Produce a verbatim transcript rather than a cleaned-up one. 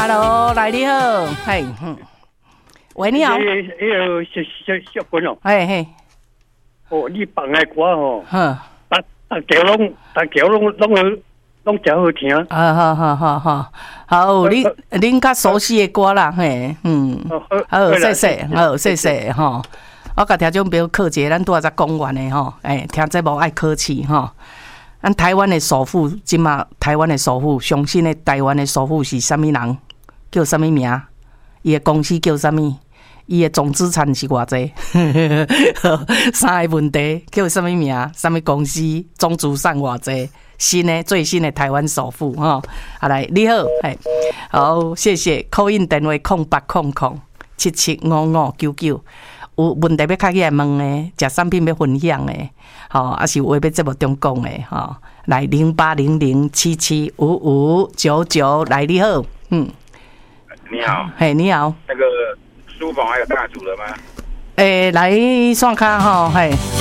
，Hello， 来你好，嘿，嗯，喂，你好， 迄个小小小朋友， 嘿嘿， 哦，你放的歌哦， 哼， 逐逐条拢逐条拢拢拢真好听。 啊，好好好好好，你恁较熟悉的歌啦，嘿，嗯，好，谢谢，好，谢谢吼。我甲听众朋友客气，咱拄仔才讲完的吼，哎，听节目爱客气吼。咱台湾的首富，即马台湾的首富，相信的台湾的首富是啥物人？叫啥物名？伊的公司叫啥物？伊的总资产是偌济？三个问题，叫啥物名？啥物公司？总资产偌济？新的最新的台湾首富吼，啊来，你好，嘿，好，谢谢。call in 电话空八空空七七五五九九。有问题要开起来问的，食产品要分享的，吼，还是话要节目中讲的，吼，来零八零零七七五五九九，来你好，嗯， 你好， 嘿，你好， 那个书房还有大组了吗？ 诶、欸，来线卡吼，嘿。